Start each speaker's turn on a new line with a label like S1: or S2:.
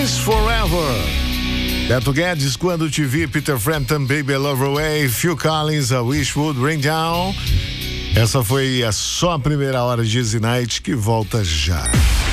S1: Kiss Forever. Beto Guedes, Quando Te Vi, Peter Frampton, Baby I Love Away, Phil Collins, I Wish Would Rain Down. Essa foi só a primeira hora de Easy Night, que volta já.